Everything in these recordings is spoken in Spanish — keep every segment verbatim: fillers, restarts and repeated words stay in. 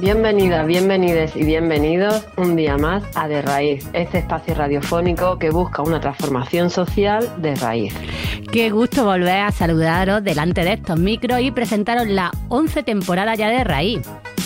Bienvenidas, bienvenides y bienvenidos un día más a De Raíz, este espacio radiofónico que busca una transformación social de raíz. Qué gusto volver a saludaros delante de estos micros y presentaros la once temporada ya de Raíz.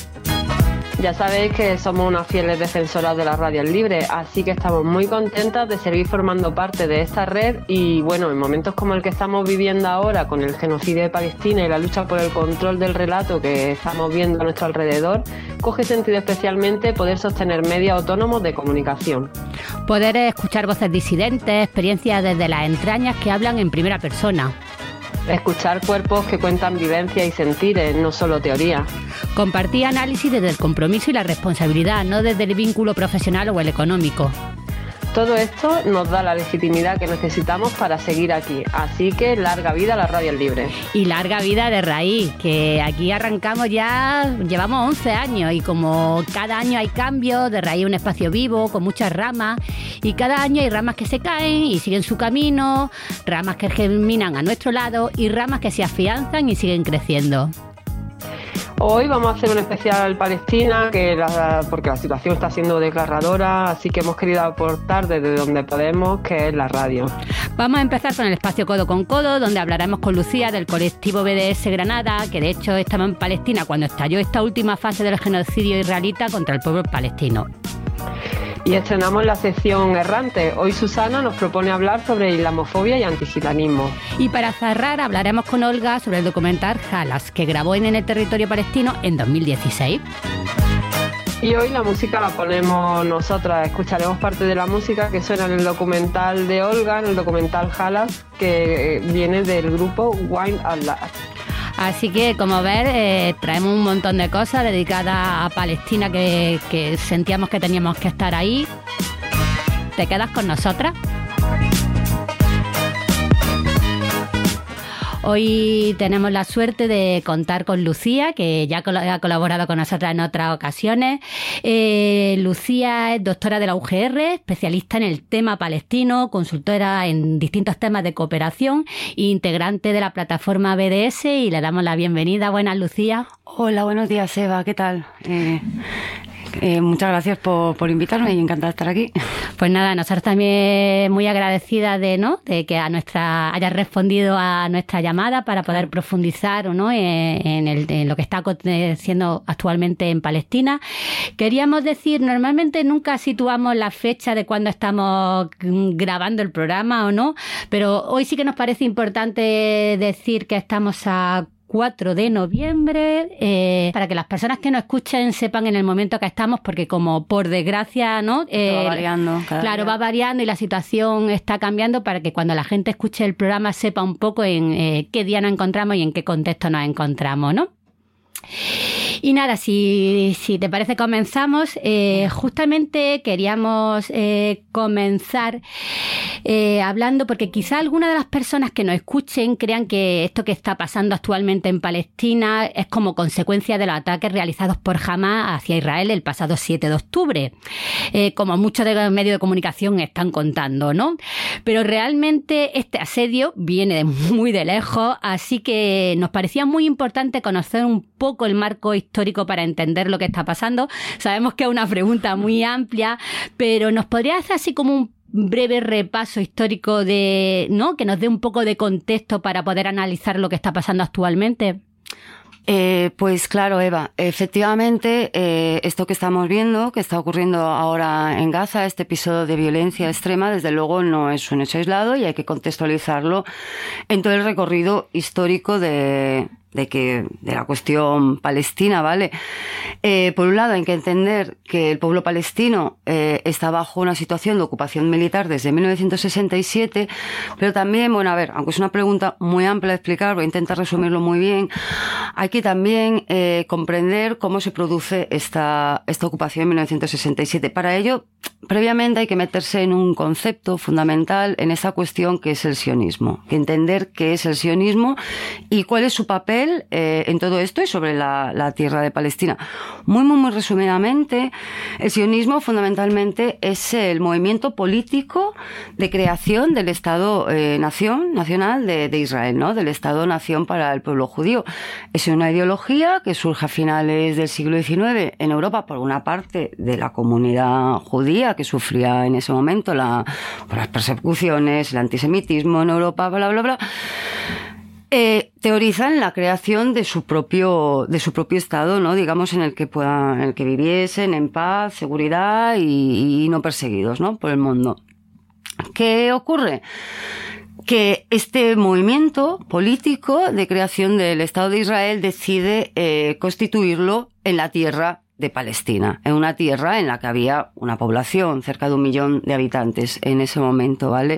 Ya sabéis que somos unas fieles defensoras de las radios libres, así que estamos muy contentas de seguir formando parte de esta red y bueno, en momentos como el que estamos viviendo ahora con el genocidio de Palestina y la lucha por el control del relato que estamos viendo a nuestro alrededor, coge sentido especialmente poder sostener medios autónomos de comunicación. Poder escuchar voces disidentes, experiencias desde las entrañas que hablan en primera persona. Escuchar cuerpos que cuentan vivencias y sentires, no solo teoría. Compartir análisis desde el compromiso y la responsabilidad, no desde el vínculo profesional o el económico. Todo esto nos da la legitimidad que necesitamos para seguir aquí, así que larga vida a las radios libres. Y larga vida de Raíz, que aquí arrancamos ya, llevamos once años y como cada año hay cambios, De Raíz es un espacio vivo con muchas ramas y cada año hay ramas que se caen y siguen su camino, ramas que germinan a nuestro lado y ramas que se afianzan y siguen creciendo. Hoy vamos a hacer un especial Palestina, que la, porque la situación está siendo desgarradora, así que hemos querido aportar desde donde podemos, que es la radio. Vamos a empezar con el espacio Codo con Codo, donde hablaremos con Lucía del colectivo B D S Granada, que de hecho estaba en Palestina cuando estalló esta última fase del genocidio israelita contra el pueblo palestino. Y estrenamos la sección Errante. Hoy Susana nos propone hablar sobre islamofobia y antigitanismo. Y para cerrar hablaremos con Olga sobre el documental Halas, que grabó en el territorio palestino en dos mil dieciséis. Y hoy la música la ponemos nosotras, escucharemos parte de la música que suena en el documental de Olga, en el documental Halas, que viene del grupo Wine and Last. Así que, como ver, eh, traemos un montón de cosas dedicadas a Palestina que, que sentíamos que teníamos que estar ahí. ¿Te quedas con nosotras? Hoy tenemos la suerte de contar con Lucía, que ya ha colaborado con nosotras en otras ocasiones. Eh, Lucía es doctora de la U G R, especialista en el tema palestino, consultora en distintos temas de cooperación e integrante de la plataforma B D S, y le damos la bienvenida. Buenas, Lucía. Hola, buenos días, Eva. ¿Qué tal? Eh... Eh, muchas gracias por, por invitarme y encantada de estar aquí. Pues nada, nosotros también muy agradecidas de, ¿no? de que a nuestra hayas respondido a nuestra llamada para poder profundizar ¿o no? en, en, el, en lo que está aconteciendo actualmente en Palestina. Queríamos decir, normalmente nunca situamos la fecha de cuando estamos grabando el programa o no, pero hoy sí que nos parece importante decir que estamos a cuatro de noviembre, eh, para que las personas que nos escuchen sepan en el momento que estamos, porque como por desgracia, ¿no? Eh, va variando. Cada claro, día. va variando y la situación está cambiando, para que cuando la gente escuche el programa sepa un poco en eh, qué día nos encontramos y en qué contexto nos encontramos, ¿no? Y nada, si, si te parece comenzamos. Eh, justamente queríamos eh, comenzar eh, hablando, porque quizá algunas de las personas que nos escuchen crean que esto que está pasando actualmente en Palestina es como consecuencia de los ataques realizados por Hamás hacia Israel el pasado siete de octubre, eh, como muchos de los medios de comunicación están contando, ¿no? Pero realmente este asedio viene de muy de lejos, así que nos parecía muy importante conocer un poco el marco histórico para entender lo que está pasando. Sabemos que es una pregunta muy amplia, pero ¿nos podría hacer así como un breve repaso histórico de, ¿no? que nos dé un poco de contexto para poder analizar lo que está pasando actualmente? Eh, pues claro, Eva, efectivamente, eh, esto que estamos viendo, que está ocurriendo ahora en Gaza, este episodio de violencia extrema, desde luego no es un hecho aislado y hay que contextualizarlo en todo el recorrido histórico de de que de la cuestión palestina, ¿vale? Eh, por un lado, hay que entender que el pueblo palestino eh, está bajo una situación de ocupación militar desde mil novecientos sesenta y siete, pero también, bueno, a ver, aunque es una pregunta muy amplia de explicar, voy a intentar resumirlo muy bien, hay que también eh, comprender cómo se produce esta, esta ocupación en mil novecientos sesenta y siete. Para ello, previamente hay que meterse en un concepto fundamental en esta cuestión que es el sionismo, que entender qué es el sionismo y cuál es su papel Israel eh, en todo esto y sobre la, la tierra de Palestina. Muy, muy, muy resumidamente, el sionismo fundamentalmente es el movimiento político de creación del Estado-nación, eh, nacional de, de Israel, ¿no? Del Estado-nación para el pueblo judío. Es una ideología que surge a finales del siglo diecinueve en Europa, por una parte de la comunidad judía que sufría en ese momento la, por las persecuciones, el antisemitismo en Europa, bla, bla, bla. Eh, teorizan la creación de su propio de su propio estado, ¿no? Digamos, en el que puedan, en el que viviesen en paz, seguridad y, y no perseguidos, ¿no? Por el mundo. ¿Qué ocurre? Que este movimiento político de creación del Estado de Israel decide eh, constituirlo en la tierra de Palestina, en una tierra en la que había una población, cerca de un millón de habitantes en ese momento, ¿vale?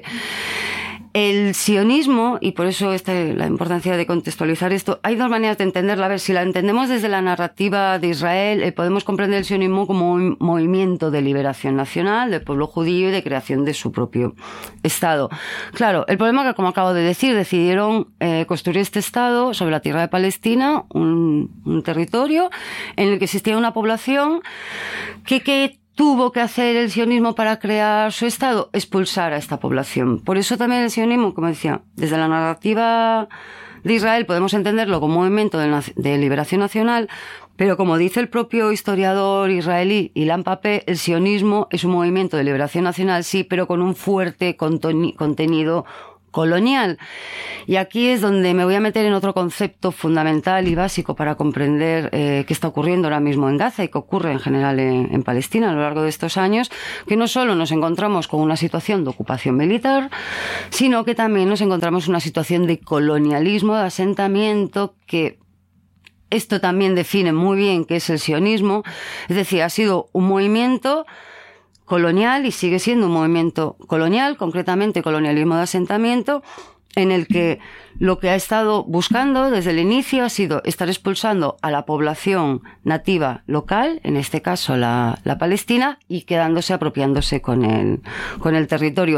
El sionismo, y por eso está la importancia de contextualizar esto, hay dos maneras de entenderla. A ver, si la entendemos desde la narrativa de Israel, eh, podemos comprender el sionismo como un movimiento de liberación nacional del pueblo judío y de creación de su propio Estado. Claro, el problema es que, como acabo de decir, decidieron eh, construir este Estado sobre la tierra de Palestina, un, un territorio en el que existía una población que, que tuvo que hacer el sionismo para crear su Estado, expulsar a esta población. Por eso también el sionismo, como decía, desde la narrativa de Israel podemos entenderlo como un movimiento de, de liberación nacional, pero como dice el propio historiador israelí Ilan Pappé, el sionismo es un movimiento de liberación nacional, sí, pero con un fuerte contenido colonial. Y aquí es donde me voy a meter en otro concepto fundamental y básico para comprender eh, qué está ocurriendo ahora mismo en Gaza y qué ocurre en general en, en Palestina a lo largo de estos años, que no solo nos encontramos con una situación de ocupación militar, sino que también nos encontramos en una situación de colonialismo, de asentamiento, que esto también define muy bien qué es el sionismo. Es decir, ha sido un movimiento colonial y sigue siendo un movimiento colonial, concretamente colonialismo de asentamiento, en el que lo que ha estado buscando desde el inicio ha sido estar expulsando a la población nativa local, en este caso la, la palestina, y quedándose, apropiándose con el, con el territorio.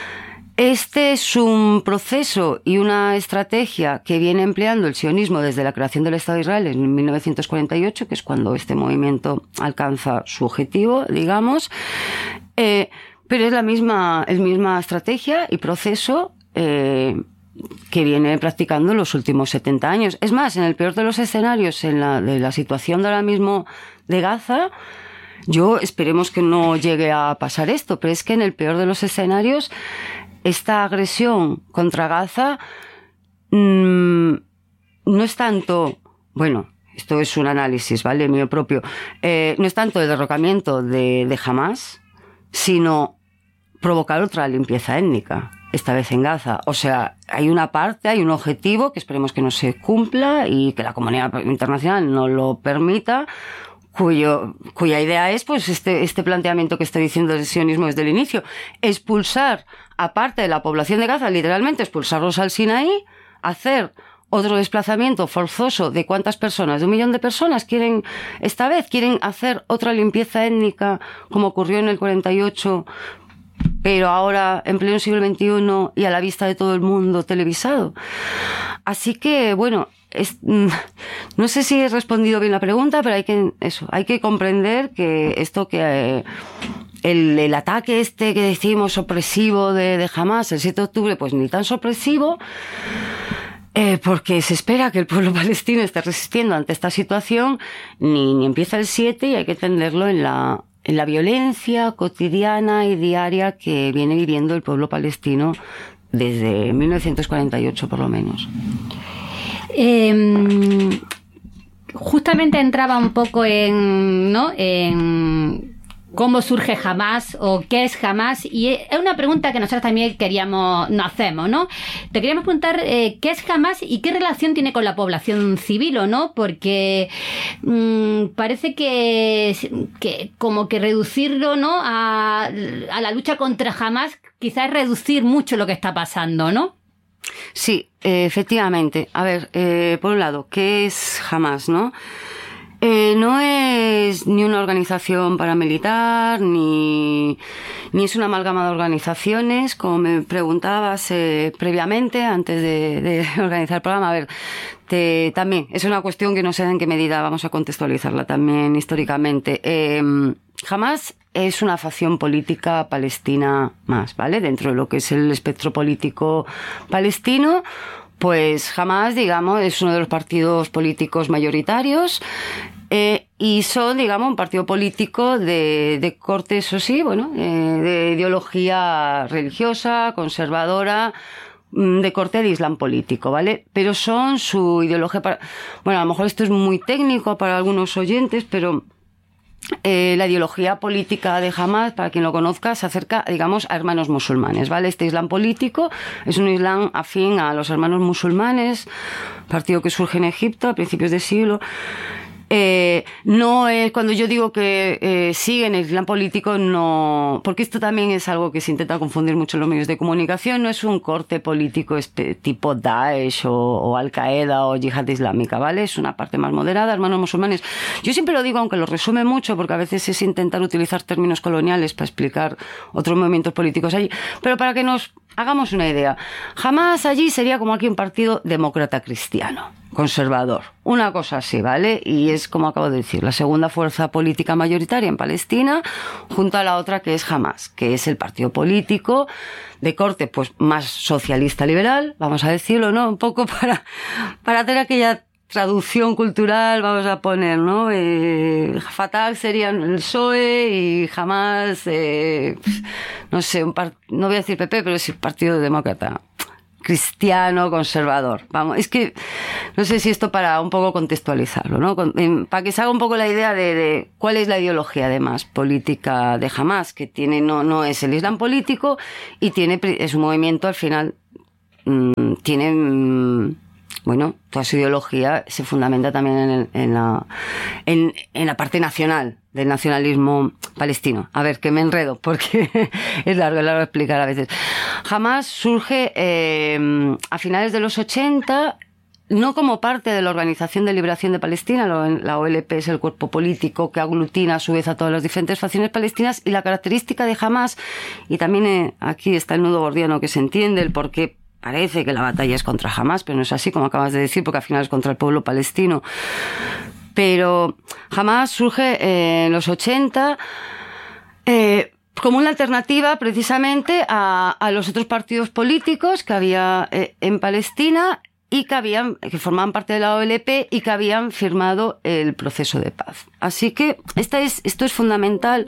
Este es un proceso y una estrategia que viene empleando el sionismo desde la creación del Estado de Israel en mil novecientos cuarenta y ocho, que es cuando este movimiento alcanza su objetivo, digamos. Eh, pero es la misma, es misma estrategia y proceso eh, que viene practicando en los últimos setenta años. Es más, en el peor de los escenarios, en la, de la situación de ahora mismo de Gaza, yo esperemos que no llegue a pasar esto, pero es que en el peor de los escenarios, esta agresión contra Gaza mmm, no es tanto, bueno, esto es un análisis, ¿vale?, mío propio, eh, no es tanto el derrocamiento de, de Hamás, sino provocar otra limpieza étnica, esta vez en Gaza. O sea, hay una parte, hay un objetivo que esperemos que no se cumpla y que la comunidad internacional no lo permita, cuyo, cuya idea es, pues, este, este planteamiento que estoy diciendo del sionismo desde el inicio, expulsar a parte de la población de Gaza, literalmente expulsarlos al Sinaí, hacer otro desplazamiento forzoso de cuántas personas, de un millón de personas, quieren, esta vez, quieren hacer otra limpieza étnica, como ocurrió en el cuarenta y ocho, pero ahora en pleno siglo veintiuno y a la vista de todo el mundo televisado. Así que, bueno, es, no sé si he respondido bien la pregunta, pero hay que, eso, hay que comprender que esto que eh, el, el ataque este que decimos opresivo de, de Hamás el siete de octubre, pues ni tan sorpresivo, eh, porque se espera que el pueblo palestino esté resistiendo ante esta situación, ni, ni empieza el siete, y hay que entenderlo en la en la violencia cotidiana y diaria que viene viviendo el pueblo palestino desde mil novecientos cuarenta y ocho, por lo menos. Eh, justamente entraba un poco en, ¿no?, en cómo surge Hamás o qué es Hamás, y es una pregunta que nosotros también queríamos, nos hacemos, ¿no? Te queríamos preguntar eh, qué es Hamás y qué relación tiene con la población civil, ¿o no? Porque mmm, parece que, que como que reducirlo, ¿no?, a, a la lucha contra Hamás quizás es reducir mucho lo que está pasando, ¿no? Sí, eh, efectivamente. A ver, eh, por un lado, ¿qué es Hamás, no? Eh, no es ni una organización paramilitar, ni, ni es una amalgama de organizaciones, como me preguntabas eh, previamente, antes de, de organizar el programa. A ver, te, también es una cuestión que no sé en qué medida vamos a contextualizarla también históricamente. Eh, Hamas es una facción política palestina más, ¿vale? Dentro de lo que es el espectro político palestino, pues Hamas, digamos, es uno de los partidos políticos mayoritarios. Eh, y son, digamos, un partido político de, de corte, eso sí, bueno, eh, de ideología religiosa, conservadora, de corte de islam político, ¿vale? Pero son su ideología para... Bueno, a lo mejor esto es muy técnico para algunos oyentes, pero eh, la ideología política de Hamas, para quien lo conozca, se acerca, digamos, a hermanos musulmanes, ¿vale? Este islam político es un islam afín a los hermanos musulmanes, partido que surge en Egipto a principios de siglo. Eh, no es, cuando yo digo que eh, siguen el islam político, no, porque esto también es algo que se intenta confundir mucho en los medios de comunicación, no es un corte político tipo Daesh o, o Al-Qaeda o Yihad Islámica, ¿vale? Es una parte más moderada, hermanos musulmanes. Yo siempre lo digo, aunque lo resume mucho, porque a veces es intentar utilizar términos coloniales para explicar otros movimientos políticos allí, pero para que nos hagamos una idea. Jamás allí sería como aquí un partido demócrata cristiano, conservador, una cosa así, ¿vale? Y es, como acabo de decir, la segunda fuerza política mayoritaria en Palestina, junto a la otra que es Hamas, que es el partido político de corte pues más socialista liberal, vamos a decirlo, ¿no? Un poco para, para hacer aquella traducción cultural, vamos a poner, ¿no? Eh, Fatah serían el P S O E y Hamas, eh, no sé, un par, no voy a decir P P, pero es el Partido Demócrata cristiano, conservador. Vamos, es que no sé si esto para un poco contextualizarlo, ¿no? Con, eh, para que se haga un poco la idea de, de cuál es la ideología, además, política de Hamas, que tiene, no, no es el islam político y tiene, es un movimiento, al final, mmm, tiene... Mmm, bueno, toda su ideología se fundamenta también en, el, en, la, en, en la parte nacional del nacionalismo palestino. A ver, que me enredo, porque es largo, es largo de explicar a veces. Hamas surge eh, a finales de los ochenta, no como parte de la Organización de Liberación de Palestina, la O L P es el cuerpo político que aglutina a su vez a todas las diferentes facciones palestinas, y la característica de Hamas, y también eh, aquí está el nudo gordiano que se entiende, el por qué parece que la batalla es contra Hamas, pero no es así, como acabas de decir, porque al final es contra el pueblo palestino. Pero Hamas surge en los ochenta eh, como una alternativa precisamente a, a los otros partidos políticos que había eh, en Palestina y que habían, que formaban parte de la O L P y que habían firmado el proceso de paz. Así que esta es, esto es fundamental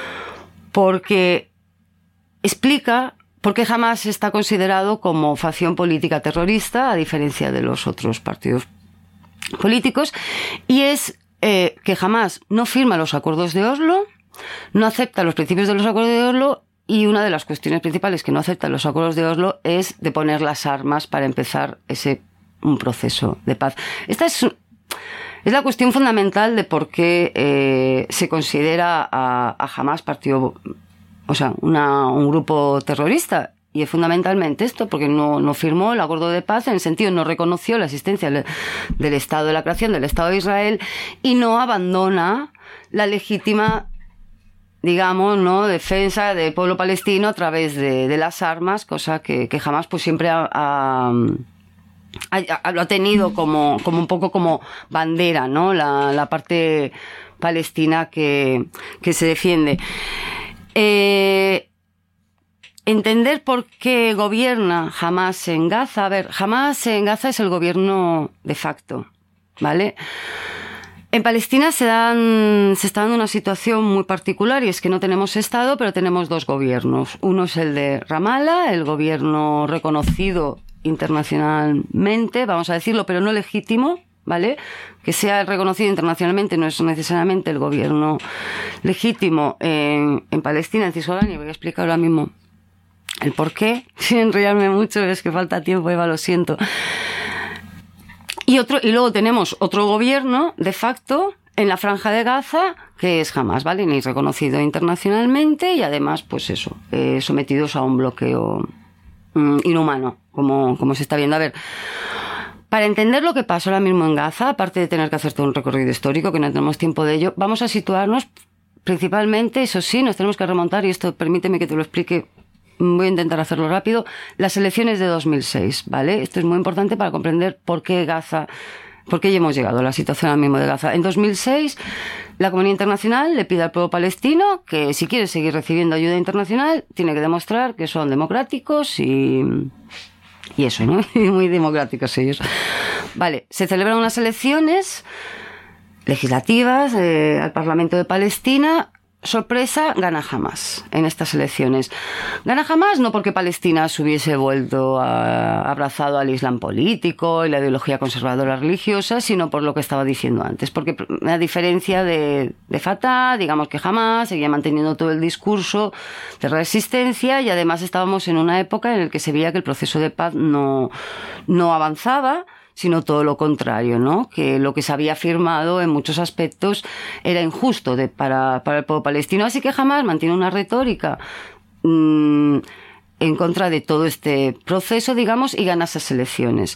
porque explica por qué Hamas está considerado como facción política terrorista, a diferencia de los otros partidos políticos, y es eh, que Hamas no firma los acuerdos de Oslo, no acepta los principios de los acuerdos de Oslo, y una de las cuestiones principales que no acepta los acuerdos de Oslo es de poner las armas para empezar ese un proceso de paz. Esta es, es la cuestión fundamental de por qué eh, se considera a, a Hamas partido, o sea, una, un grupo terrorista. Y es fundamentalmente esto, porque no, no firmó el acuerdo de paz, en el sentido no reconoció la existencia del, del Estado de la creación, del Estado de Israel, y no abandona la legítima, digamos, no defensa del pueblo palestino a través de, de las armas, cosa que, que jamás pues siempre ha, ha, ha, lo ha tenido como, como un poco como bandera, ¿no? La, la parte palestina que, que se defiende. Eh, entender por qué gobierna Hamas en Gaza. A ver, Hamas en Gaza es el gobierno de facto, ¿vale? En Palestina se dan, se está dando una situación muy particular, y es que no tenemos Estado, pero tenemos dos gobiernos. Uno es el de Ramallah, el gobierno reconocido internacionalmente, vamos a decirlo, pero no legítimo, ¿vale? Que sea reconocido internacionalmente no es necesariamente el gobierno legítimo en, en Palestina, en Cisjordania. Voy a explicar ahora mismo el por qué, sin enrollarme mucho, es que falta tiempo, Eva, lo siento. Y otro, y luego tenemos otro gobierno de facto en la Franja de Gaza, que es Hamas, ¿vale? Ni reconocido internacionalmente, y además, pues eso, eh, sometidos a un bloqueo mm, inhumano, como, como se está viendo. A ver, para entender lo que pasa ahora mismo en Gaza, aparte de tener que hacer todo un recorrido histórico, que no tenemos tiempo de ello, vamos a situarnos principalmente, eso sí, nos tenemos que remontar, y esto permíteme que te lo explique voy a intentar hacerlo rápido, las elecciones de dos mil seis, ¿vale? Esto es muy importante para comprender por qué Gaza, por qué ya hemos llegado a la situación ahora mismo de Gaza. En dos mil seis, la comunidad internacional le pide al pueblo palestino que si quiere seguir recibiendo ayuda internacional, tiene que demostrar que son democráticos y... y eso, ¿no? Muy democráticos ellos. Vale, se celebran unas elecciones legislativas eh, al Parlamento de Palestina. Sorpresa, gana Hamás en estas elecciones. Gana Hamás no porque Palestina se hubiese vuelto a, abrazado al Islam político y la ideología conservadora religiosa, sino por lo que estaba diciendo antes. Porque a diferencia de, de Fatah, digamos que Hamás seguía manteniendo todo el discurso de resistencia y además estábamos en una época en la que se veía que el proceso de paz no, no avanzaba, sino todo lo contrario, ¿no? Que lo que se había firmado en muchos aspectos era injusto de, para, para el pueblo palestino. Así que Hamás mantiene una retórica mmm, en contra de todo este proceso, digamos, y gana esas elecciones.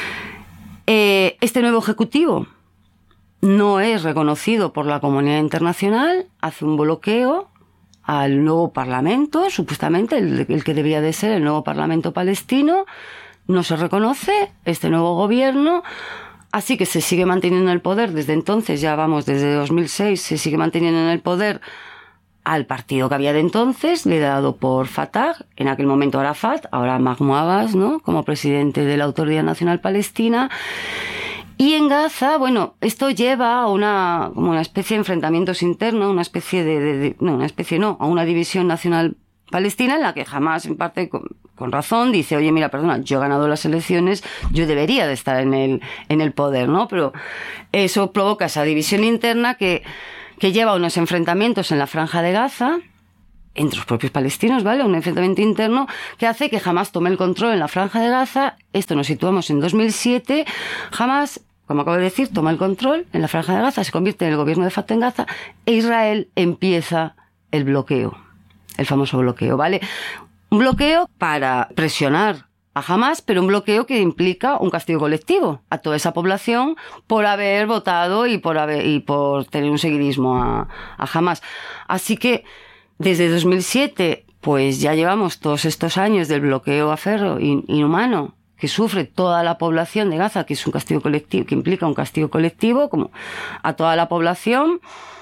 Eh, este nuevo ejecutivo no es reconocido por la comunidad internacional, hace un bloqueo al nuevo parlamento, supuestamente el, el que debía de ser el nuevo parlamento palestino. No se reconoce este nuevo gobierno, así que se sigue manteniendo en el poder desde entonces, ya vamos, desde dos mil seis, se sigue manteniendo en el poder al partido que había de entonces, liderado por Fatah, en aquel momento Arafat, ahora Mahmoud Abbas, ¿no?, como presidente de la Autoridad Nacional Palestina. Y en Gaza, bueno, esto lleva a una, como una especie de enfrentamientos internos, una especie de, de, de no, una especie no, a una división nacional Palestina, en la que Hamás, en parte con, con razón, dice, oye, mira, perdona, yo he ganado las elecciones, yo debería de estar en el, en el poder, ¿no? Pero eso provoca esa división interna que, que lleva a unos enfrentamientos en la Franja de Gaza, entre los propios palestinos, ¿vale? Un enfrentamiento interno que hace que Hamás tome el control en la Franja de Gaza. Esto nos situamos en dos mil siete. Hamás, como acabo de decir, toma el control en la Franja de Gaza, se convierte en el gobierno de facto en Gaza, e Israel empieza el bloqueo. El famoso bloqueo, ¿vale? Un bloqueo para presionar a Hamás, pero un bloqueo que implica un castigo colectivo a toda esa población por haber votado y por haber, y por tener un seguidismo a, a Hamás. Así que desde dos mil siete, pues ya llevamos todos estos años del bloqueo a ferro inhumano que sufre toda la población de Gaza, que es un castigo colectivo, que implica un castigo colectivo como a toda la población,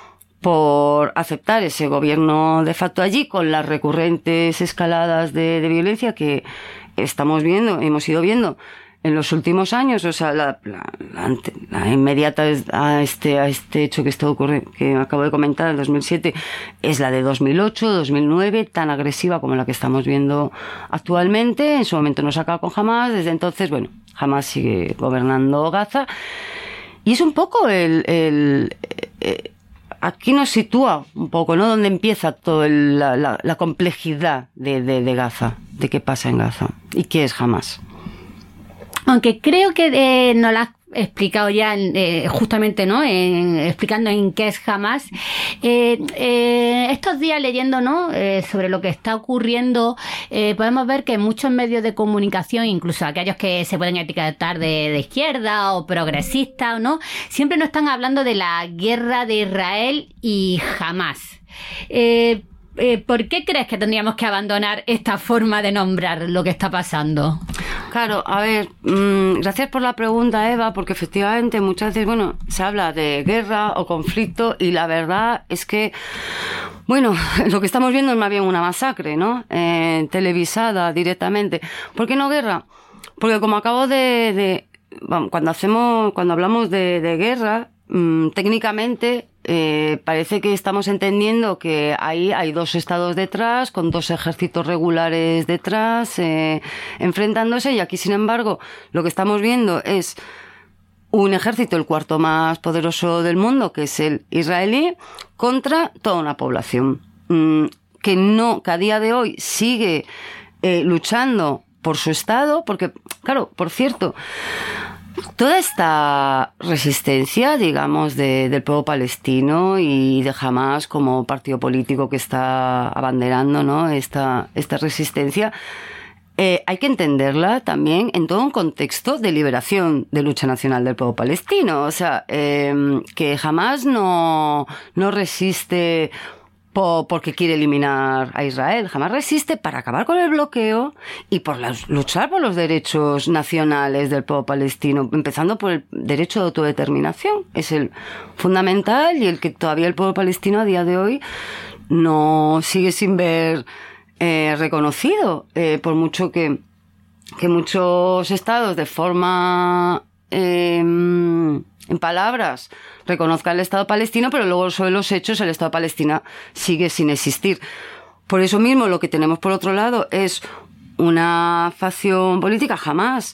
por aceptar ese gobierno de facto allí, con las recurrentes escaladas de, de violencia que estamos viendo, hemos ido viendo en los últimos años. O sea, la, la, la, la inmediata a este, a este hecho que está ocurriendo, que acabo de comentar, en dos mil siete, es la de dos mil ocho, dos mil nueve, tan agresiva como la que estamos viendo actualmente. En su momento nos acaba con Hamás, desde entonces, bueno, Hamás sigue gobernando Gaza. Y es un poco el... el eh, aquí nos sitúa un poco, ¿no?, donde empieza toda la, la, la complejidad de, de, de Gaza, de qué pasa en Gaza y qué es Hamás. Aunque creo que eh, nos la has explicado ya eh, justamente, ¿no?, en, explicando en qué es Hamás. Eh, eh, estos días leyendo, ¿no?, eh, sobre lo que está ocurriendo, eh, podemos ver que muchos medios de comunicación, incluso aquellos que se pueden etiquetar de, de izquierda o progresistas, ¿no?, siempre nos están hablando de la guerra de Israel y Hamás. Eh, eh, ¿Por qué crees que tendríamos que abandonar esta forma de nombrar lo que está pasando? Claro, a ver, mmm, gracias por la pregunta, Eva, porque efectivamente muchas veces, bueno, se habla de guerra o conflicto y la verdad es que, bueno, lo que estamos viendo es más bien una masacre, ¿no? Eh, televisada directamente. ¿Por qué no guerra? Porque como acabo de, de cuando hacemos, cuando hablamos de, de guerra, mmm, técnicamente Eh, parece que estamos entendiendo que ahí hay dos estados detrás, con dos ejércitos regulares detrás, eh, enfrentándose, y aquí, sin embargo, lo que estamos viendo es un ejército, el cuarto más poderoso del mundo, que es el israelí, contra toda una población mmm, que no, que a día de hoy sigue eh, luchando por su estado, porque, claro, por cierto, toda esta resistencia, digamos, de, del pueblo palestino y de Hamás como partido político que está abanderando, ¿no?, esta, esta resistencia, eh, hay que entenderla también en todo un contexto de liberación, de lucha nacional del pueblo palestino. O sea, eh, que Hamás no, no resiste por, porque quiere eliminar a Israel. Hamás resiste para acabar con el bloqueo y por las, luchar por los derechos nacionales del pueblo palestino, empezando por el derecho de autodeterminación. Es el fundamental y el que todavía el pueblo palestino a día de hoy no sigue sin ver eh, reconocido, eh, por mucho que, que muchos estados de forma... Eh, en palabras, reconozca el Estado palestino, pero luego sobre los hechos el Estado palestino sigue sin existir. Por eso mismo lo que tenemos por otro lado es una facción política, Hamás,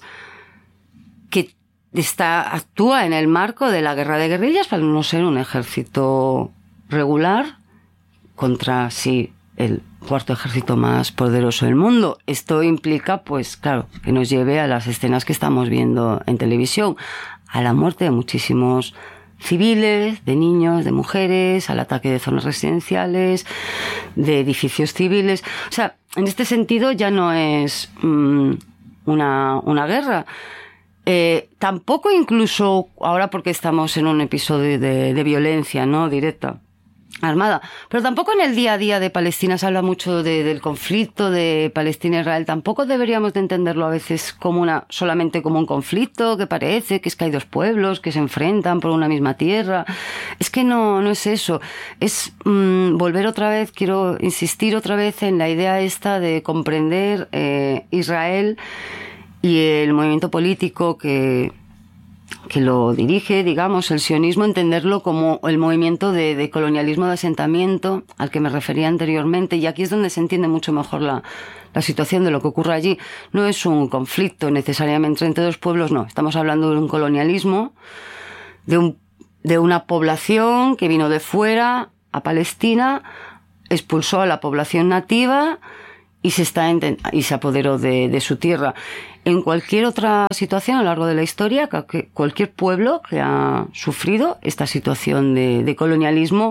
que está, actúa en el marco de la guerra de guerrillas para no ser un ejército regular contra, sí, el cuarto ejército más poderoso del mundo. Esto implica, pues claro, que nos lleve a las escenas que estamos viendo en televisión, a la muerte de muchísimos civiles, de niños, de mujeres, al ataque de zonas residenciales, de edificios civiles. O sea, en este sentido ya no es mmm, una, una guerra. Eh, tampoco incluso ahora porque estamos en un episodio de, de violencia, ¿no?, directa, armada. Pero tampoco en el día a día de Palestina se habla mucho de, del conflicto de Palestina e Israel. Tampoco deberíamos de entenderlo a veces como una, solamente como un conflicto que parece que es que hay dos pueblos que se enfrentan por una misma tierra. Es que no, no es eso. Es mmm, volver otra vez, quiero insistir otra vez en la idea esta de comprender eh, Israel y el movimiento político que que lo dirige, digamos, el sionismo, entenderlo como el movimiento de, de colonialismo de asentamiento al que me refería anteriormente, y aquí es donde se entiende mucho mejor la, la situación de lo que ocurre allí. No es un conflicto necesariamente entre dos pueblos, no, estamos hablando de un colonialismo, de, un, de una población que vino de fuera a Palestina, expulsó a la población nativa y se, está y se apoderó de, de su tierra. En cualquier otra situación a lo largo de la historia, cualquier pueblo que ha sufrido esta situación de, de colonialismo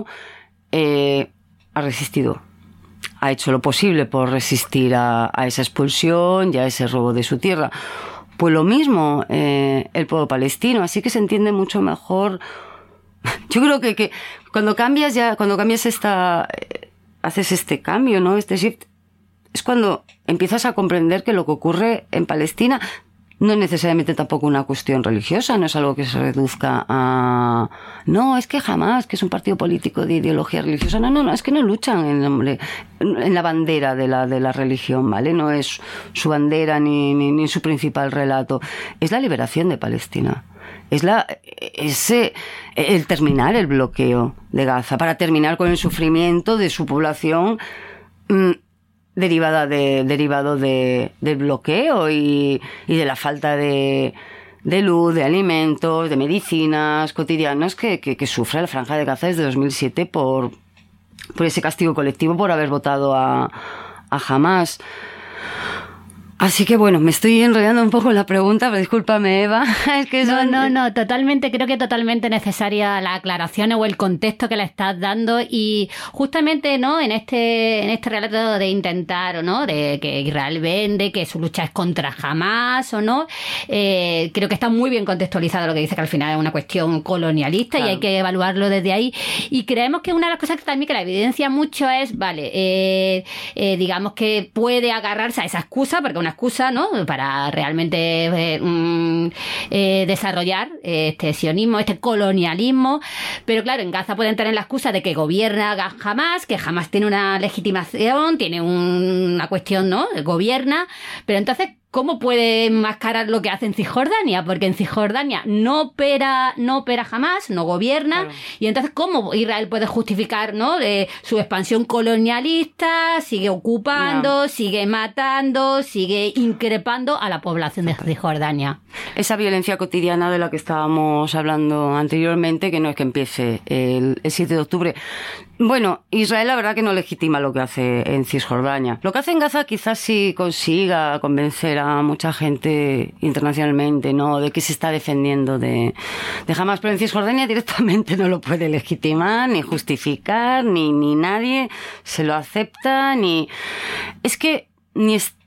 eh, ha resistido, ha hecho lo posible por resistir a, a esa expulsión y a ese robo de su tierra. Pues lo mismo eh, el pueblo palestino, así que se entiende mucho mejor. Yo creo que, que cuando cambias ya, cuando cambias esta, eh, haces este cambio, ¿no?, este shift, es cuando empiezas a comprender que lo que ocurre en Palestina no es necesariamente tampoco una cuestión religiosa, no es algo que se reduzca a... No, es que jamás, que es un partido político de ideología religiosa. No, no, no, es que no luchan en, nombre, en la bandera de la, de la religión, ¿vale? No es su bandera ni, ni, ni su principal relato. Es la liberación de Palestina. Es la, ese, el terminar el bloqueo de Gaza, para terminar con el sufrimiento de su población mmm, derivada de, derivado de, del bloqueo y, y de la falta de, de luz, de alimentos, de medicinas cotidianas que, que, que sufre la Franja de Gaza desde dos mil siete por, por ese castigo colectivo por haber votado a, a Hamás. Así que bueno, me estoy enrollando un poco en la pregunta, pero discúlpame, Eva. Es que no, son... no, no, totalmente, creo que totalmente necesaria la aclaración o el contexto que le estás dando, y justamente, ¿no?, en este, en este relato de intentar, ¿no?, de que Israel vende, que su lucha es contra Hamás o no, eh, creo que está muy bien contextualizado lo que dice, que al final es una cuestión colonialista, claro, y hay que evaluarlo desde ahí. Y creemos que una de las cosas que también que la evidencia mucho es, vale, eh, eh, digamos que puede agarrarse a esa excusa, porque una excusa, ¿no?, para realmente eh, mm, eh, desarrollar este sionismo, este colonialismo, pero claro, en Gaza pueden tener la excusa de que gobierna Hamás, que Hamás tiene una legitimación, tiene un, una cuestión, ¿no?, gobierna, pero entonces ¿cómo puede enmascarar lo que hace en Cisjordania? Porque en Cisjordania no opera, no opera Hamás, no gobierna, claro, y entonces ¿cómo Israel puede justificar, ¿no?, de su expansión colonialista? Sigue ocupando, no. sigue matando, sigue increpando a la población de Cisjordania. Esa violencia cotidiana de la que estábamos hablando anteriormente, que no es que empiece el, el siete de octubre. Bueno, Israel la verdad que no legitima lo que hace en Cisjordania. Lo que hace en Gaza quizás sí consiga convencer a mucha gente internacionalmente, ¿no?, de que se está defendiendo de, de Hamás, pero en Cisjordania directamente no lo puede legitimar, ni justificar, ni, ni nadie se lo acepta, ni... Es que ni está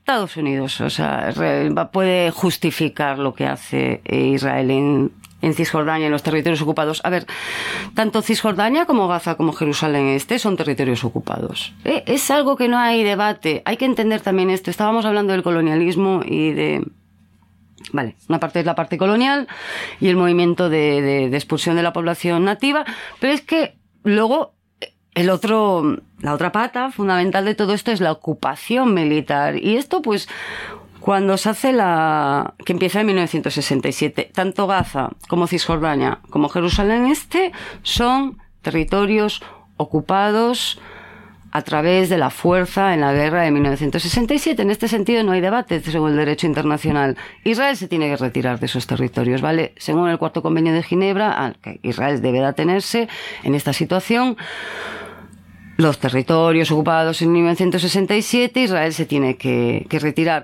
Estados Unidos, o sea, puede justificar lo que hace Israel en, en Cisjordania, en los territorios ocupados. A ver, tanto Cisjordania como Gaza como Jerusalén Este son territorios ocupados. ¿Eh? Es algo que no hay debate. Hay que entender también esto. Estábamos hablando del colonialismo y de... Vale, una parte es la parte colonial y el movimiento de, de, de expulsión de la población nativa, pero es que luego el otro, la otra pata fundamental de todo esto es la ocupación militar. Y esto, pues, cuando se hace la... que empieza en mil novecientos sesenta y siete, tanto Gaza como Cisjordania como Jerusalén Este son territorios ocupados a través de la fuerza en la guerra de mil novecientos sesenta y siete. En este sentido no hay debate según el derecho internacional. Israel se tiene que retirar de esos territorios, ¿vale? Según el cuarto convenio de Ginebra, Israel debe de atenerse en esta situación. Los territorios ocupados en mil novecientos sesenta y siete, Israel se tiene que, que retirar.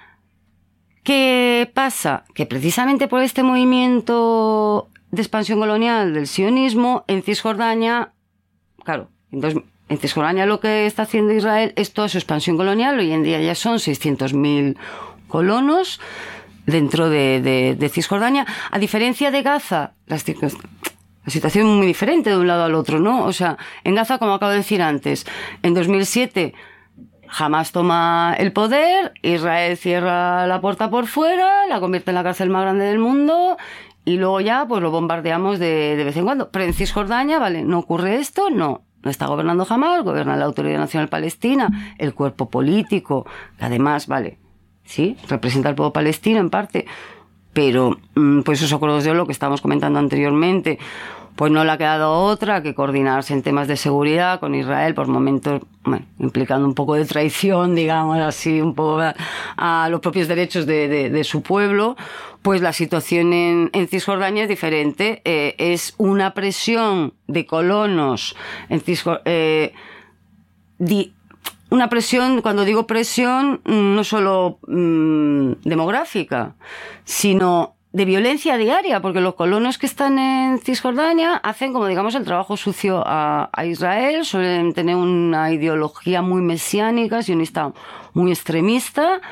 ¿Qué pasa? Que precisamente por este movimiento de expansión colonial del sionismo, en Cisjordania, claro, entonces... En Cisjordania lo que está haciendo Israel es toda su expansión colonial. Hoy en día ya son seiscientos mil colonos dentro de, de, de Cisjordania. A diferencia de Gaza, las, la situación es muy diferente de un lado al otro, ¿no? O sea, en Gaza, como acabo de decir antes, en dos mil siete Hamas toma el poder, Israel cierra la puerta por fuera, la convierte en la cárcel más grande del mundo y luego ya pues lo bombardeamos de, de vez en cuando. Pero en Cisjordania, ¿vale? ¿No ocurre esto? No. No está gobernando Hamas, gobierna la Autoridad Nacional Palestina, el cuerpo político, que además, vale, sí, representa al pueblo palestino en parte, pero pues esos acuerdos de Oslo que estábamos comentando anteriormente, pues no le ha quedado otra que coordinarse en temas de seguridad con Israel, por momentos, bueno, implicando un poco de traición, digamos así, un poco a, a los propios derechos de, de, de su pueblo. Pues la situación en, en Cisjordania es diferente. Eh, es una presión de colonos en Cisjordania. Eh, di, una presión, cuando digo presión, no solo mmm, demográfica, sino de violencia diaria, porque los colonos que están en Cisjordania hacen, como digamos, el trabajo sucio a, a Israel, suelen tener una ideología muy mesiánica, sionista muy extremista.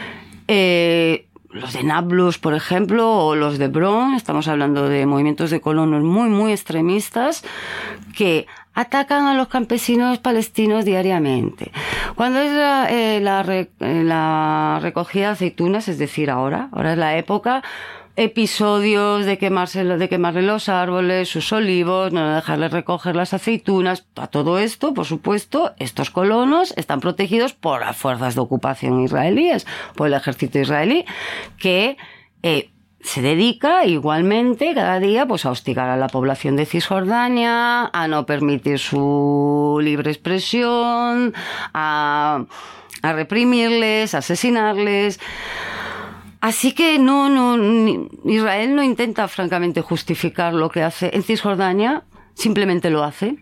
Eh, Los de Nablus, por ejemplo, o los de Bron, estamos hablando de movimientos de colonos muy, muy extremistas que atacan a los campesinos palestinos diariamente. Cuando es la, eh, la, re, la recogida de aceitunas, es decir, ahora, ahora es la época, episodios de quemarse, de quemarle los árboles, sus olivos, no dejarles recoger las aceitunas, a todo esto, por supuesto, estos colonos están protegidos por las fuerzas de ocupación israelíes, por el ejército israelí, que eh, se dedica igualmente cada día pues a hostigar a la población de Cisjordania, a no permitir su libre expresión, a, a reprimirles, a asesinarles. Así que no, no, Israel no intenta francamente justificar lo que hace en Cisjordania, simplemente lo hace.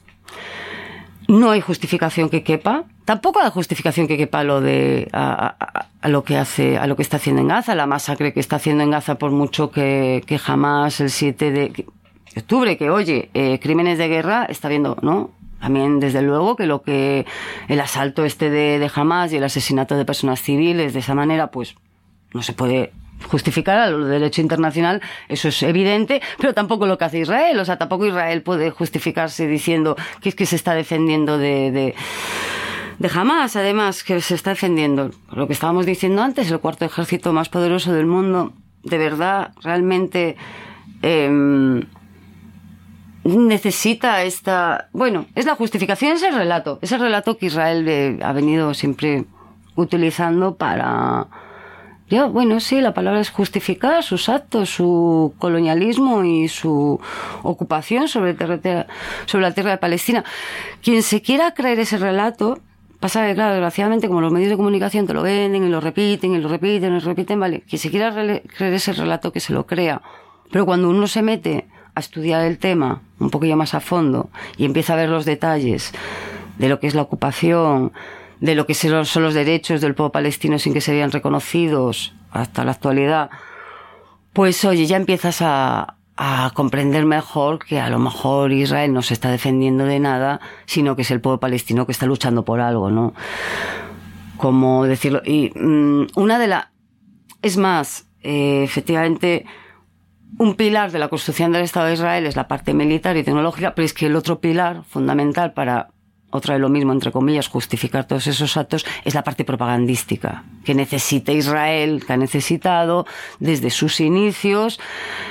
No hay justificación que quepa, tampoco hay justificación que quepa lo de a, a, a lo que hace, a lo que está haciendo en Gaza, la masacre que está haciendo en Gaza, por mucho que, que jamás el siete de octubre, que oye, eh, crímenes de guerra está viendo, ¿no? También, desde luego, que lo que el asalto este de, de Hamas y el asesinato de personas civiles de esa manera, pues no se puede justificar a lo del derecho internacional, eso es evidente, pero tampoco lo que hace Israel, o sea, tampoco Israel puede justificarse diciendo que es que se está defendiendo de, de, de Hamas, además, que se está defendiendo, lo que estábamos diciendo antes, el cuarto ejército más poderoso del mundo, de verdad, realmente eh, necesita esta, bueno, es la justificación, es el relato, es el relato que Israel eh, ha venido siempre utilizando para... Ya, bueno, sí, la palabra es justificar sus actos, su colonialismo y su ocupación sobre, terre, sobre la tierra de Palestina. Quien se quiera creer ese relato, pasa que, claro, desgraciadamente, como los medios de comunicación te lo venden y lo repiten y lo repiten y lo repiten, vale, quien se quiera creer ese relato, que se lo crea. Pero cuando uno se mete a estudiar el tema un poquillo más a fondo y empieza a ver los detalles de lo que es la ocupación, de lo que son los derechos del pueblo palestino sin que se vean reconocidos hasta la actualidad, pues oye, ya empiezas a, a comprender mejor que a lo mejor Israel no se está defendiendo de nada, sino que es el pueblo palestino que está luchando por algo, ¿no? cómo decirlo. Y um, una de las... Es más, eh, efectivamente, un pilar de la construcción del Estado de Israel es la parte militar y tecnológica, pero es que el otro pilar fundamental para... otra vez lo mismo, entre comillas, justificar todos esos actos, es la parte propagandística, que necesita Israel, que ha necesitado desde sus inicios,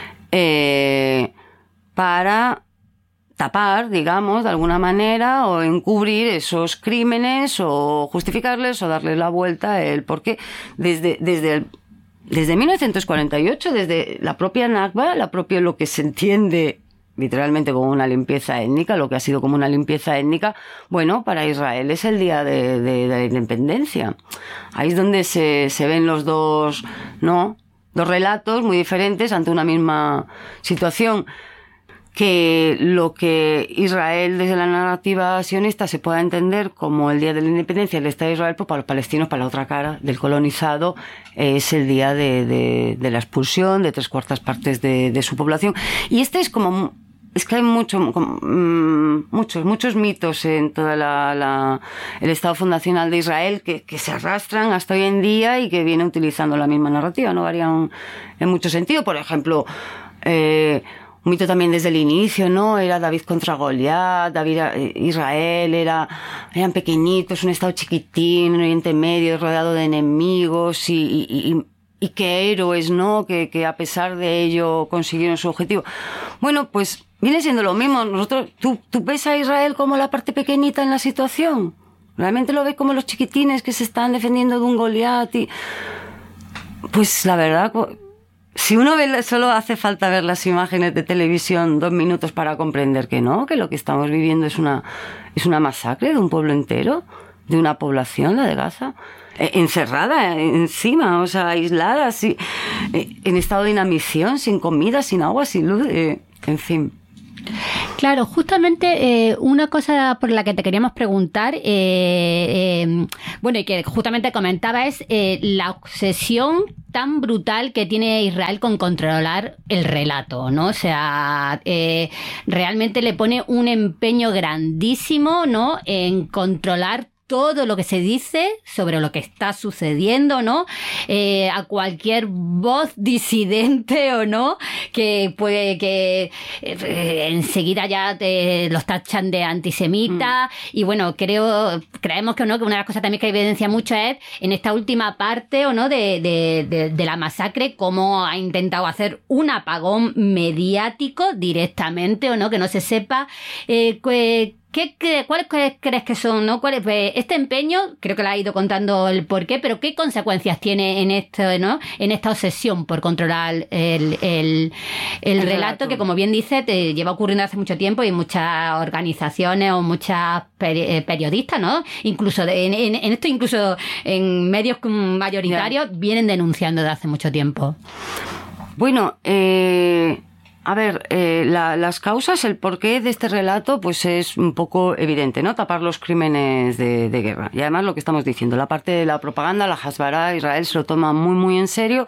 eh, para tapar, digamos, de alguna manera, o encubrir esos crímenes, o justificarles, o darle la vuelta, el porqué. Desde, desde el, desde mil novecientos cuarenta y ocho, desde la propia Nakba, la propia, lo que se entiende literalmente como una limpieza étnica, lo que ha sido como una limpieza étnica, bueno, para Israel es el día de, de, de la independencia. Ahí es donde se, se ven los dos, ¿no? Dos relatos muy diferentes ante una misma situación. Que lo que Israel desde la narrativa sionista se pueda entender como el día de la independencia del Estado de Israel, pues para los palestinos, para la otra cara del colonizado, es el día de, de, de la expulsión de tres cuartas partes de, de su población. Y este es como... Es que hay mucho, como, mmm, muchos, muchos mitos en todo la, la, el Estado fundacional de Israel que, que se arrastran hasta hoy en día y que viene utilizando la misma narrativa, no varían en mucho sentido. Por ejemplo, eh, un mito también desde el inicio, ¿no? Era David contra Goliat, David, Israel era, eran pequeñitos, un Estado chiquitín, en Oriente Medio, rodeado de enemigos y, y, y y qué héroes, ¿no? Que, que a pesar de ello consiguieron su objetivo. Bueno, pues viene siendo lo mismo. Nosotros, ¿tú, tú ves a Israel como la parte pequeñita en la situación? ¿Realmente lo ves como los chiquitines que se están defendiendo de un Goliat? Y... Pues la verdad, si uno ve, solo hace falta ver las imágenes de televisión dos minutos para comprender que no, que lo que estamos viviendo es una, es una masacre de un pueblo entero, de una población, la de Gaza. Encerrada encima, o sea, aislada, sí, en estado de inanición, sin comida, sin agua, sin luz, eh, en fin. Claro, justamente eh, una cosa por la que te queríamos preguntar, eh, eh, bueno, y que justamente comentaba, es eh, la obsesión tan brutal que tiene Israel con controlar el relato, ¿no? O sea, eh, realmente le pone un empeño grandísimo, ¿no?, en controlar todo lo que se dice sobre lo que está sucediendo, ¿no? Eh, a cualquier voz disidente o no, que puede que eh, enseguida ya te los tachan de antisemita. Mm. Y bueno, creo, creemos que no, que una de las cosas también que evidencia mucho es en esta última parte o no de, de, de, de la masacre, cómo ha intentado hacer un apagón mediático directamente o no, que no se sepa eh, que, ¿Qué, qué, ¿Cuáles crees que son, no? ¿Cuál es, pues, este empeño, creo que le ha ido contando el porqué, pero qué consecuencias tiene en esto, ¿no?, en esta obsesión por controlar el, el, el, el relato, relato, que como bien dice, te lleva ocurriendo hace mucho tiempo y muchas organizaciones o muchas peri- periodistas, ¿no? Incluso de, en, en, en esto, incluso en medios mayoritarios, yeah. vienen denunciando desde hace mucho tiempo. Bueno, eh... A ver, eh, la, las causas, el porqué de este relato, pues es un poco evidente, ¿no? Tapar los crímenes de, de guerra. Y además lo que estamos diciendo, la parte de la propaganda, la Hasbara, Israel se lo toma muy, muy en serio.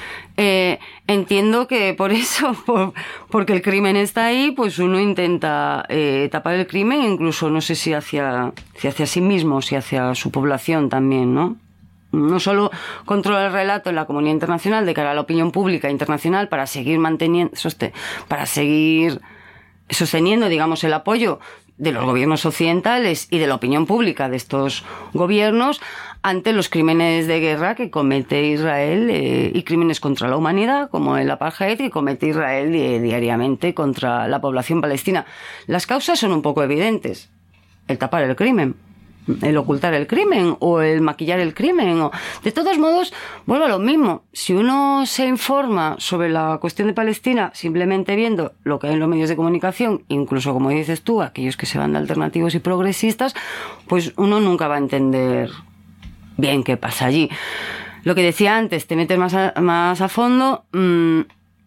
Eh, entiendo que por eso, por, porque el crimen está ahí, pues uno intenta eh, tapar el crimen, incluso no sé si hacia, si hacia sí mismo, si hacia su población también, ¿no? No solo controla el relato en la comunidad internacional de cara a la opinión pública internacional para seguir manteniendo, para seguir sosteniendo, digamos, el apoyo de los gobiernos occidentales y de la opinión pública de estos gobiernos ante los crímenes de guerra que comete Israel eh, y crímenes contra la humanidad, como el apartheid, que comete Israel eh, diariamente contra la población palestina. Las causas son un poco evidentes. El tapar el crimen, el ocultar el crimen o el maquillar el crimen. O... De todos modos, vuelvo a lo mismo. Si uno se informa sobre la cuestión de Palestina simplemente viendo lo que hay en los medios de comunicación, incluso como dices tú, aquellos que se van de alternativos y progresistas, pues uno nunca va a entender bien qué pasa allí. Lo que decía antes, te metes más a, más a fondo. Mmm,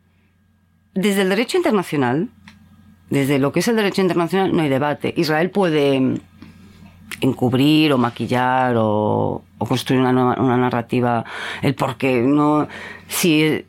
desde el derecho internacional, desde lo que es el derecho internacional, no hay debate. Israel puede encubrir o maquillar o, o construir una, nueva, una narrativa, el por qué no, si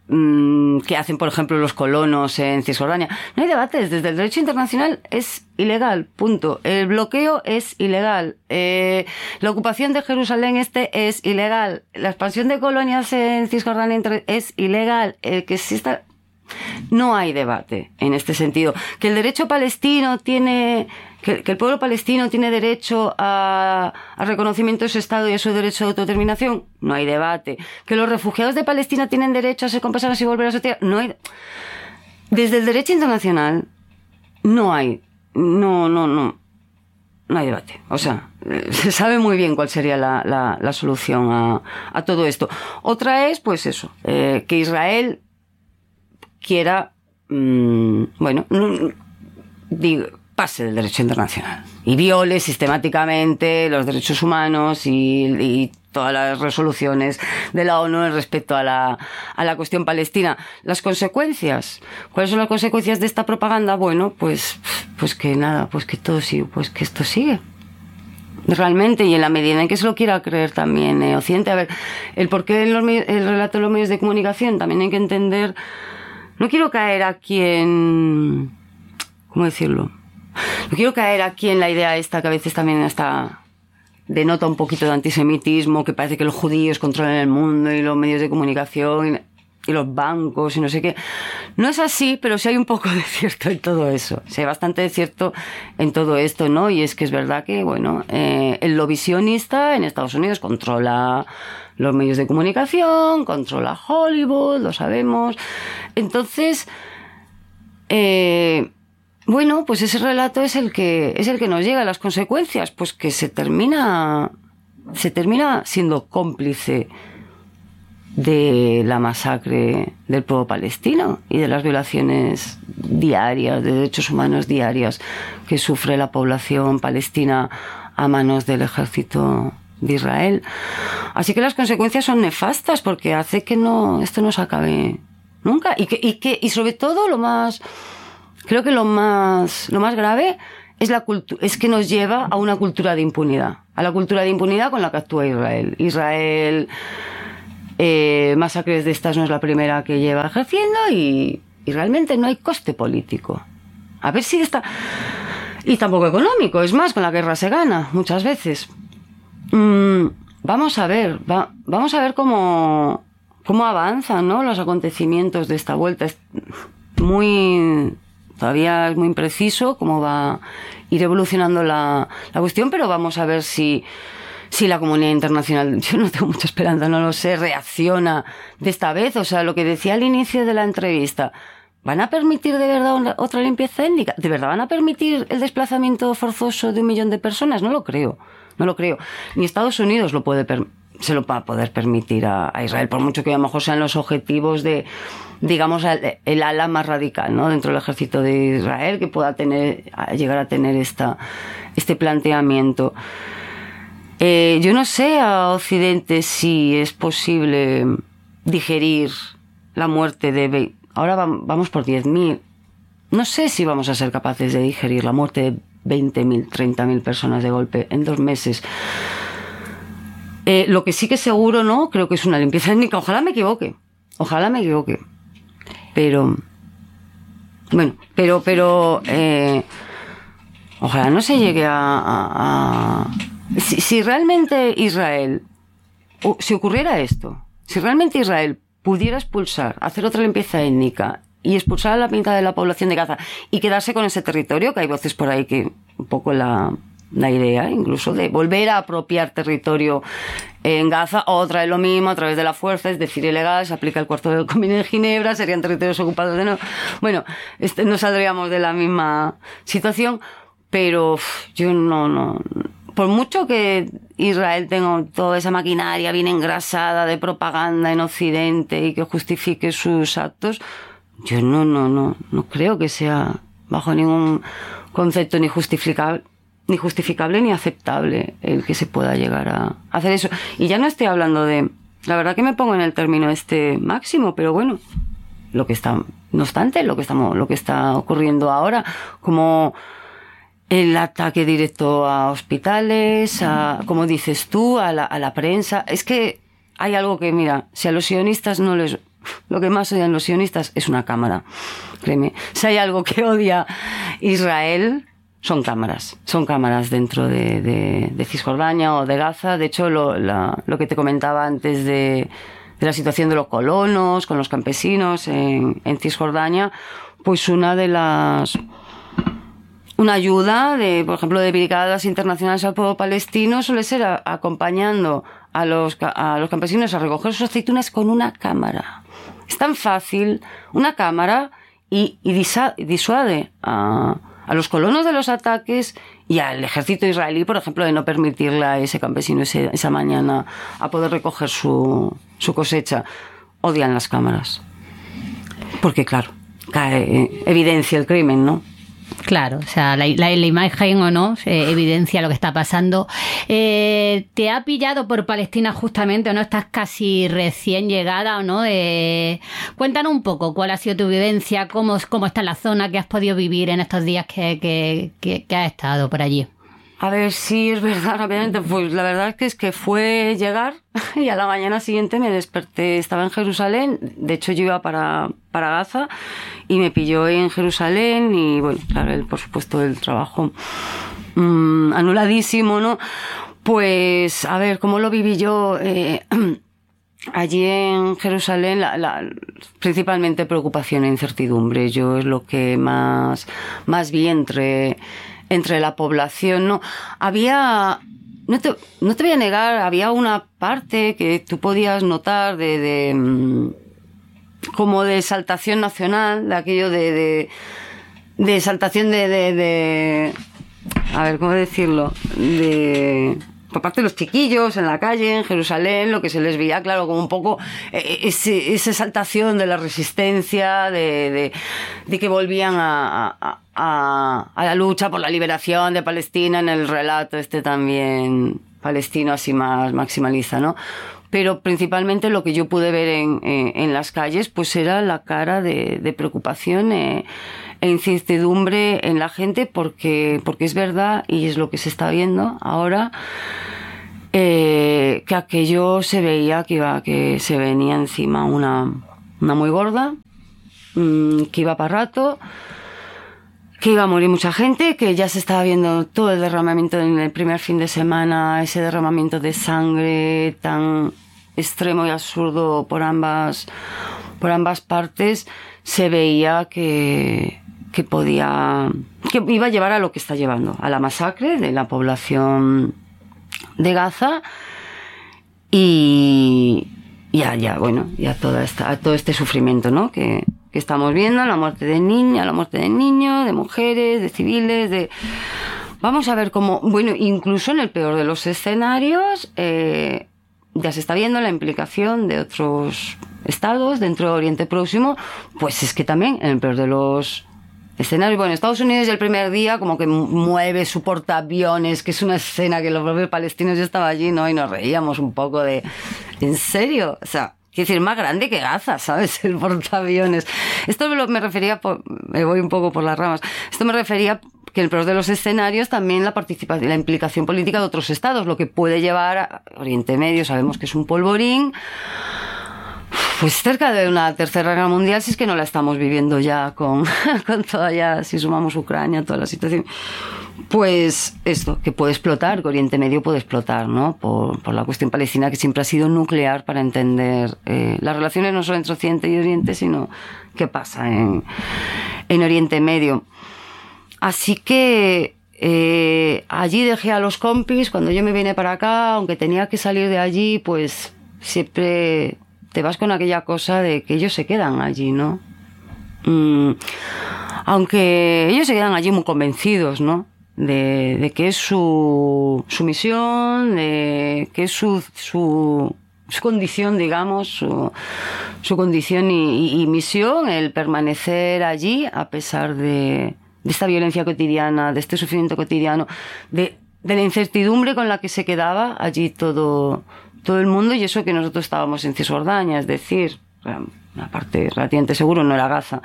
mmm, que hacen, por ejemplo, los colonos en Cisjordania. No hay debates. Desde el derecho internacional es ilegal, punto. El bloqueo es ilegal. Eh, la ocupación de Jerusalén Este es ilegal. La expansión de colonias en Cisjordania es ilegal. El que exista... No hay debate en este sentido. Que el derecho palestino tiene, que, que el pueblo palestino tiene derecho a, a reconocimiento de su Estado y a su derecho de autodeterminación, no hay debate. Que los refugiados de Palestina tienen derecho a ser compensados y volver a su tierra, no hay. Desde el derecho internacional no hay, no, no, no, no hay debate. O sea, se sabe muy bien cuál sería la, la, la solución a, a todo esto. Otra es, pues eso, eh, que Israel quiera, mmm, bueno, digo, pase del derecho internacional y viole sistemáticamente los derechos humanos y, y todas las resoluciones de la ONU respecto a la, a la cuestión palestina. Las consecuencias, ¿cuáles son las consecuencias de esta propaganda? Bueno, pues, pues que nada, pues que todo sigue, pues que esto sigue. Realmente, y en la medida en que se lo quiera creer también eh, Occidente. A ver, el porqué en los, el relato de los medios de comunicación también hay que entender. No quiero caer aquí en... ¿Cómo decirlo? No quiero caer aquí en la idea esta que a veces también está... denota un poquito de antisemitismo, que parece que los judíos controlan el mundo y los medios de comunicación y, y los bancos y no sé qué. No es así, pero sí hay un poco de cierto en todo eso. Sí hay bastante de cierto en todo esto, ¿no? Y es que es verdad que, bueno, eh, el lobby sionista en Estados Unidos controla los medios de comunicación, controla Hollywood, lo sabemos. Entonces, eh, bueno, pues ese relato es el que es el que nos llega a las consecuencias, pues que se termina se termina siendo cómplice de la masacre del pueblo palestino y de las violaciones diarias de derechos humanos diarias que sufre la población palestina a manos del ejército de Israel. Así que las consecuencias son nefastas porque hace que no esto no se acabe nunca y que y que y sobre todo lo más creo que lo más lo más grave es la cultu- es que nos lleva a una cultura de impunidad, a la cultura de impunidad con la que actúa Israel. Israel eh, masacres de estas no es la primera que lleva ejerciendo y, y realmente no hay coste político. A ver si está y tampoco económico, es más, con la guerra se gana muchas veces. Mm, vamos a ver, va, vamos a ver cómo, cómo avanzan, ¿no?, los acontecimientos de esta vuelta. Es muy, todavía es muy impreciso cómo va a ir evolucionando la, la cuestión, pero vamos a ver si, si la comunidad internacional, yo no tengo mucha esperanza, no lo sé, reacciona de esta vez. O sea, lo que decía al inicio de la entrevista, ¿van a permitir de verdad una, otra limpieza étnica? ¿De verdad van a permitir el desplazamiento forzoso de un millón de personas? No lo creo. No lo creo. Ni Estados Unidos lo puede per- se lo va a poder permitir a, a Israel, por mucho que a lo mejor sean los objetivos de, digamos, el, el ala más radical, ¿no?, dentro del ejército de Israel, que pueda tener, llegar a tener esta, este planteamiento. Eh, yo no sé a Occidente si es posible digerir la muerte de... Ahora vamos por diez mil. No sé si vamos a ser capaces de digerir la muerte de veinte mil, treinta mil personas de golpe en dos meses. Eh, lo que sí que seguro, ¿no?, creo que es una limpieza étnica. Ojalá me equivoque. Ojalá me equivoque. Pero... Bueno, pero... pero eh, ojalá no se llegue a... a, a si, si realmente Israel... O, si ocurriera esto, si realmente Israel pudiera expulsar, hacer otra limpieza étnica y expulsar a la mitad de la población de Gaza y quedarse con ese territorio, que hay voces por ahí que un poco la, la idea incluso de volver a apropiar territorio en Gaza, otra vez lo mismo a través de la fuerza, es decir, ilegal, se aplica el cuarto del Convenio de Ginebra, serían territorios ocupados de nuevo. Bueno, este, no saldríamos de la misma situación, pero uf, yo no, no, por mucho que Israel tenga toda esa maquinaria bien engrasada de propaganda en Occidente y que justifique sus actos, yo no, no, no, no creo que sea bajo ningún concepto ni justificable, ni justificable ni aceptable el que se pueda llegar a hacer eso. Y ya no estoy hablando de, la verdad que me pongo en el término este máximo, pero bueno, lo que está, no obstante, lo que estamos, lo que está ocurriendo ahora, como el ataque directo a hospitales, a, como dices tú, a la, a la prensa, es que hay algo que, mira, si a los sionistas no les lo que más odian los sionistas es una cámara. Créeme, si hay algo que odia Israel, son cámaras. Son cámaras dentro de, de, de Cisjordania o de Gaza. De hecho, lo, la, lo que te comentaba antes de, de la situación de los colonos con los campesinos en, en Cisjordania, pues una de las... Una ayuda, de, por ejemplo, de brigadas internacionales al pueblo palestino suele ser a, acompañando a los, a los campesinos a recoger sus aceitunas con una cámara. Es tan fácil, una cámara, y, y disa, disuade a, a los colonos de los ataques y al ejército israelí, por ejemplo, de no permitirle a ese campesino ese, esa mañana a poder recoger su, su cosecha. Odian las cámaras. Porque, claro, cae, evidencia el crimen, ¿no? Claro, o sea, la, la, la imagen o no eh, evidencia lo que está pasando. Eh, ¿Te ha pillado por Palestina justamente o no? Estás casi recién llegada o no. Eh, cuéntanos un poco cuál ha sido tu vivencia, cómo, cómo está la zona que has podido vivir en estos días que, que, que, que has estado por allí. A ver, sí, es verdad, rápidamente. Pues la verdad es que es que fue llegar y a la mañana siguiente me desperté, estaba en Jerusalén, de hecho yo iba para, para Gaza y me pilló en Jerusalén y bueno, claro, el, por supuesto el trabajo mmm, anuladísimo, ¿no? Pues, a ver, ¿cómo lo viví yo? Eh, allí en Jerusalén, la, la, principalmente preocupación e incertidumbre, yo es lo que más, más vi entre... entre la población, ¿no? Había, no te, no te voy a negar, había una parte que tú podías notar de, de como de exaltación nacional, de aquello de, de, de exaltación de, de, de, a ver, ¿cómo decirlo? De... por parte de los chiquillos en la calle, en Jerusalén, lo que se les veía, claro, como un poco ese, esa exaltación de la resistencia, de, de, de que volvían a, a, a, a la lucha por la liberación de Palestina en el relato este también palestino así más maximaliza, ¿no? Pero principalmente lo que yo pude ver en, en, en las calles, pues era la cara de, de preocupación eh, e incertidumbre en la gente, porque, porque es verdad, y es lo que se está viendo ahora, eh, que aquello se veía que iba, que se venía encima una, una muy gorda, mmm, que iba para rato, que iba a morir mucha gente, que ya se estaba viendo todo el derramamiento en el primer fin de semana, ese derramamiento de sangre tan extremo y absurdo por ambas, por ambas partes, se veía que, que podía, que iba a llevar a lo que está llevando, a la masacre de la población de Gaza y ya, ya, bueno, ya toda esta, a todo este sufrimiento, ¿no? Que, que estamos viendo, la muerte de niñas, la muerte de niños, de mujeres, de civiles, de... Vamos a ver cómo, bueno, incluso en el peor de los escenarios, eh, ya se está viendo la implicación de otros estados dentro de Oriente Próximo, pues es que también en el peor de los escenarios, bueno, Estados Unidos el primer día como que mueve su portaaviones, que es una escena que los propios palestinos, yo estaba allí, ¿no? Y nos reíamos un poco de, ¿en serio? O sea, quiero decir, más grande que Gaza, ¿sabes? El portaaviones. Esto me, lo, me refería, por, me voy un poco por las ramas, esto me refería que en el peor de los escenarios también la participación, la implicación política de otros estados, lo que puede llevar a Oriente Medio, sabemos que es un polvorín, pues cerca de una tercera guerra mundial, si es que no la estamos viviendo ya con, con toda ya, si sumamos Ucrania, toda la situación. Pues esto, que puede explotar, que Oriente Medio puede explotar, ¿no? Por, por la cuestión palestina, que siempre ha sido nuclear para entender eh, las relaciones no solo entre Occidente y Oriente, sino qué pasa en, en Oriente Medio. Así que eh, allí dejé a los compis, cuando yo me vine para acá, aunque tenía que salir de allí, pues siempre te vas con aquella cosa de que ellos se quedan allí, ¿no? Mm, aunque ellos se quedan allí muy convencidos, ¿no? De, de que es su, su misión, de que es su, su, su condición, digamos, su, su condición y, y, y misión, el permanecer allí a pesar de, de esta violencia cotidiana, de este sufrimiento cotidiano, de, de la incertidumbre con la que se quedaba allí todo, todo el mundo, y eso que nosotros estábamos en Cisjordania, es decir, una parte relativamente seguro no era Gaza,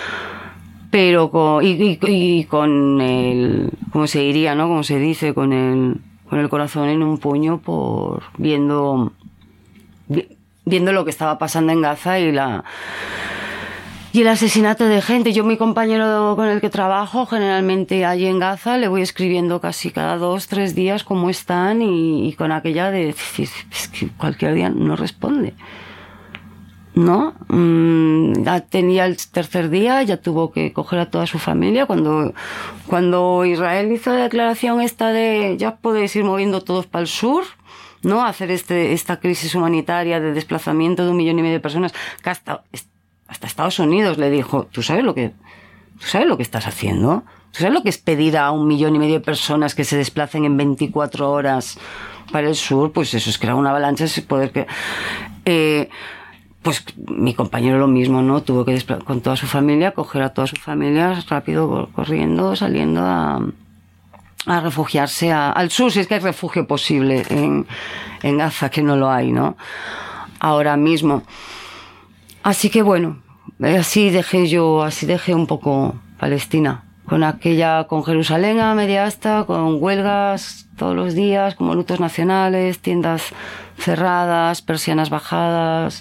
pero con, y, y, y con el, ¿cómo se diría, no? Como se dice, con el, con el corazón en un puño por viendo, viendo lo que estaba pasando en Gaza y la y el asesinato de gente. Yo, mi compañero con el que trabajo, generalmente allí en Gaza, le voy escribiendo casi cada dos, tres días cómo están y, y con aquella de decir, es que cualquier día no responde. ¿No? Mm, ya tenía el tercer día, ya tuvo que coger a toda su familia. Cuando, cuando Israel hizo la declaración esta de ya podéis ir moviendo todos para el sur, ¿no? Hacer este, esta crisis humanitaria de desplazamiento de un millón y medio de personas, que hasta, hasta Estados Unidos le dijo, ¿tú sabes lo que, tú sabes lo que estás haciendo? ¿Tú sabes lo que es pedir a un millón y medio de personas que se desplacen en veinticuatro horas para el sur? Pues eso es crear una avalancha, es poder que, eh, pues mi compañero lo mismo, ¿no? Tuvo que con toda su familia, coger a toda su familia rápido, corriendo, saliendo a, a refugiarse a, al sur, si es que hay refugio posible en, en Gaza, que no lo hay, ¿no? Ahora mismo. Así que bueno, así dejé yo, así dejé un poco Palestina. Con aquella, con Jerusalén a media asta, con huelgas todos los días, como lutos nacionales, tiendas cerradas, persianas bajadas,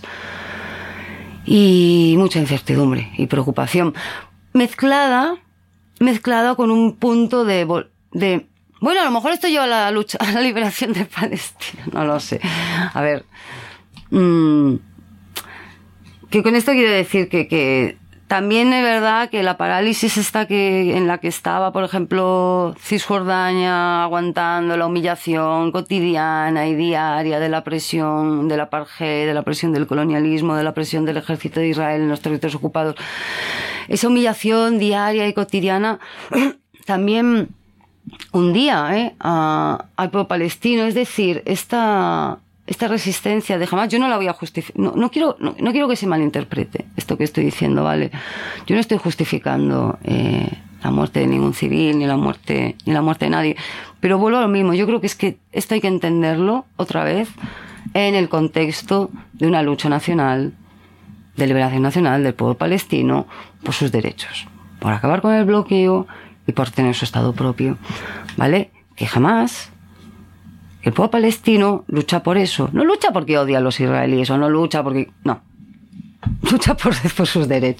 y mucha incertidumbre y preocupación mezclada mezclada con un punto de, de bueno, a lo mejor esto lleva a la lucha, a la liberación de Palestina, no lo sé. A ver, mmm, que con esto quiero decir que, que también es verdad que la parálisis esta que, en la que estaba, por ejemplo, Cisjordania, aguantando la humillación cotidiana y diaria de la presión del apartheid, de la presión del colonialismo, de la presión del ejército de Israel en los territorios ocupados, esa humillación diaria y cotidiana también hundía ¿eh? a, al pueblo palestino. Es decir, esta... esta resistencia de jamás, yo no la voy a justificar, no, no quiero no, no quiero que se malinterprete esto que estoy diciendo, ¿vale? Yo no estoy justificando eh, la muerte de ningún civil, ni la muerte ni la muerte de nadie, pero vuelvo a lo mismo. Yo creo que es que esto hay que entenderlo otra vez en el contexto de una lucha nacional, de liberación nacional del pueblo palestino por sus derechos, por acabar con el bloqueo y por tener su estado propio, ¿vale? Que jamás el pueblo palestino lucha por eso. No lucha porque odia a los israelíes o no lucha porque... No. Lucha por, por sus derechos.